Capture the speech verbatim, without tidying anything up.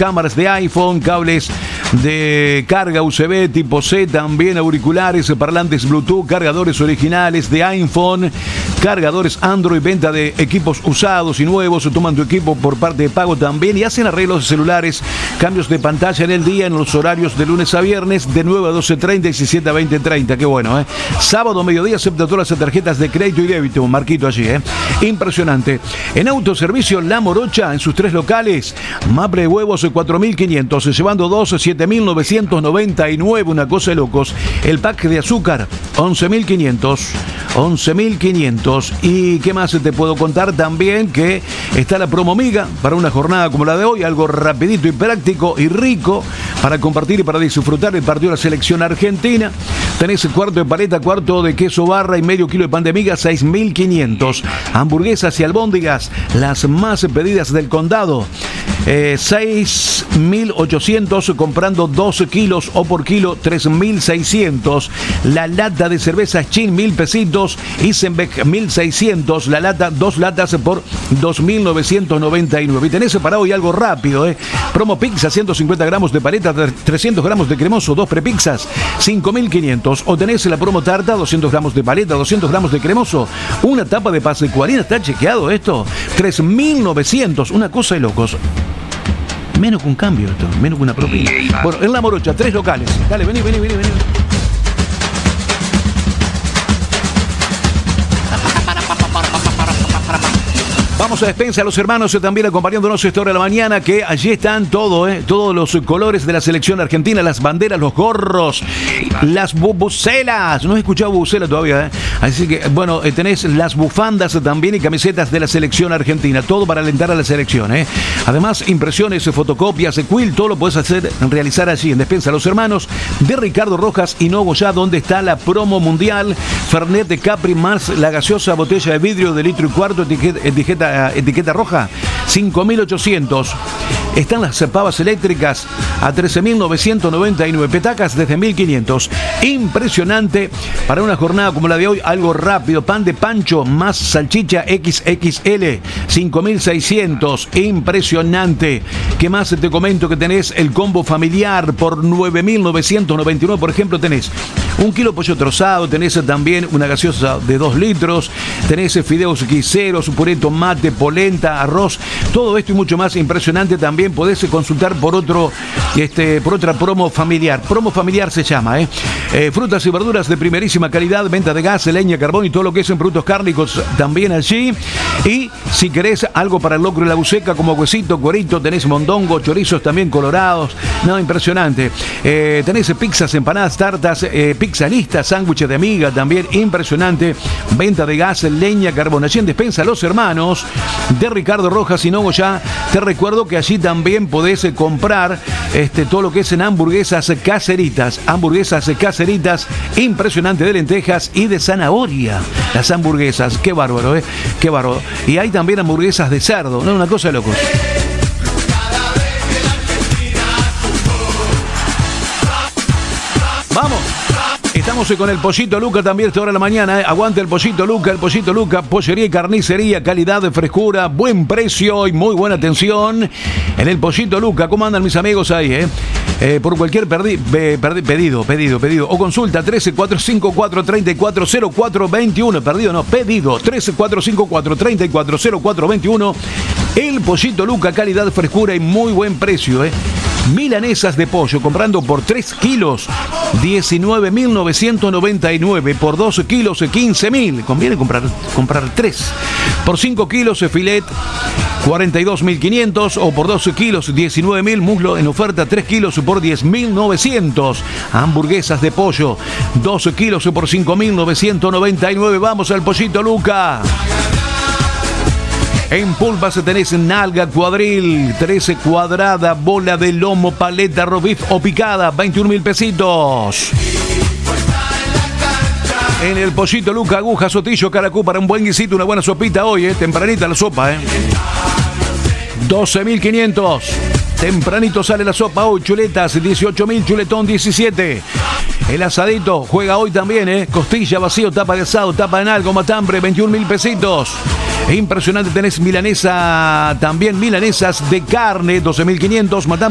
cámaras de iPhone, cables de carga U S B tipo C, también auriculares, parlantes Bluetooth, cargadores originales de iPhone, cargadores Android, venta de equipos usados y nuevos. Toman tu equipo por parte de pago también y hacen arreglos de celulares, cambios de pantalla en el día, en los horarios de lunes a viernes, de nueve a doce treinta y diecisiete a veinte treinta. Qué bueno, ¿eh? Sábado, mediodía, acepta todas las tarjetas de crédito y débito. Marquito allí, ¿eh? Impresionante. En autoservicio La Morocha, en sus tres locales, maple de huevos cuatro mil quinientos, llevando dos, siete mil novecientos noventa y nueve, una cosa de locos. El pack de azúcar, once mil quinientos. once mil quinientos. ¿Y qué más te puedo contar? También que está la promo Miga para una jornada como la de hoy, algo rapidito y práctico y rico para compartir y para disfrutar el partido de la selección argentina. Tenés el cuarto de paleta, cuarto de queso barra y medio kilo de pan de miga, seis mil quinientos. Hamburguesas y albóndigas, las más pedidas del condado, eh, seis mil ochocientos, comprando doce kilos o por kilo, tres mil seiscientos. La lata de cerveza Chin, mil pesitos. Isenbeck, mil seiscientos. La lata, dos latas por dos mil novecientos noventa y nueve. Y tenés separado y algo rápido, ¿eh? Promo pizza, ciento cincuenta gramos de paleta, trescientos gramos de cremoso, dos prepizzas, cinco mil quinientos. O tenés la promo tarta, doscientos gramos de paleta, doscientos gramos de cremoso, una tapa de pascualina. ¿Está chequeado esto? tres mil novecientos, una cosa de locos. Menos que un cambio esto, menos que una propina. Bueno, en La Morocha, tres locales. Dale, vení, vení, vení, vení. Vamos a Despensa, los hermanos también acompañándonos esta hora de la mañana, que allí están todo, eh, todos los colores de la selección argentina, las banderas, los gorros, las bubucelas. No he escuchado bubucela todavía, eh. Así que, bueno, eh, tenés las bufandas también y camisetas de la selección argentina, todo para alentar a la selección, eh. Además, impresiones, fotocopias, quill, todo lo puedes hacer, realizar allí en Despensa, los hermanos de Ricardo Rojas y No Goya, donde está la promo mundial. Fernet de Capri Mars, la gaseosa botella de vidrio de litro y cuarto, etiqueta, etiqueta etiqueta roja, cinco mil ochocientos. Están las pavas eléctricas a trece mil novecientos noventa y nueve, petacas desde mil quinientos. Impresionante para una jornada como la de hoy, algo rápido. Pan de pancho más salchicha equis equis ele, cinco mil seiscientos. Impresionante. ¿Qué más te comento? Que tenés el combo familiar por nueve mil novecientos noventa y nueve. Por ejemplo, tenés un kilo de pollo trozado, tenés también una gaseosa de dos litros, tenés fideos guiseros, puré de tomate, polenta, arroz, todo esto y mucho más impresionante. También podés consultar por otro, este, por otra promo familiar. Promo familiar se llama, ¿eh? Eh, frutas y verduras de primerísima calidad, venta de gas, leña, carbón y todo lo que es en productos cárnicos también allí. Y si querés algo para el locro y la buceca, como huesito, cuerito, tenés mondongo, chorizos también colorados. No, impresionante. Eh, tenés pizzas, empanadas, tartas, eh, pizza lista, sándwiches de miga también, impresionante. Venta de gas, leña, carbón. Allí en Despensa Los Hermanos de Ricardo Rojas y No Goya. Te recuerdo que allí también podés comprar este, todo lo que es en hamburguesas caseritas. Hamburguesas caseritas, impresionante, de lentejas y de zanahoria. Las hamburguesas, qué bárbaro, ¿eh? Qué bárbaro. Y hay también hamburguesas de cerdo, ¿no? Una cosa de locos. ¡Vamos! Estamos con el Pollito Luca también esta hora de la mañana, ¿eh? Aguante el Pollito Luca, el Pollito Luca, pollería y carnicería, calidad, frescura, buen precio y muy buena atención en el Pollito Luca. ¿Cómo andan mis amigos ahí, eh? Eh, por cualquier perdi, be, perdi, pedido, pedido, pedido o consulta trece cuatro cinco cuatro treinta y cuatro cero cuatro veintiuno, perdido no, pedido trece cuatro cinco cuatro treinta y cuatro cero cuatro veintiuno. El Pollito Luca, calidad, frescura y muy buen precio, eh. Milanesas de pollo, comprando por tres kilos, diecinueve mil novecientos noventa y nueve. Por dos kilos, quince mil. Conviene comprar, comprar tres. Por cinco kilos, filet, cuarenta y dos mil quinientos. O por doce kilos, diecinueve mil. Muslo en oferta, tres kilos por diez mil novecientos. Hamburguesas de pollo, doce kilos por cinco mil novecientos noventa y nueve. Vamos al Pollito Luca. En pulpas tenés nalga, cuadril, trece cuadrada, bola de lomo, paleta, robif o picada, veintiún mil pesitos. En el Pollito Luca, aguja, sotillo, caracú para un buen guisito, una buena sopita hoy, eh. Tempranita la sopa, eh. doce mil quinientos. Tempranito sale la sopa hoy, chuletas, dieciocho mil, chuletón diecisiete. El asadito juega hoy también, ¿eh? Costilla, vacío, tapa de asado, tapa en algo, matambre, veintiún mil pesitos. Impresionante, tenés milanesa, también milanesas de carne, doce mil quinientos, matambre.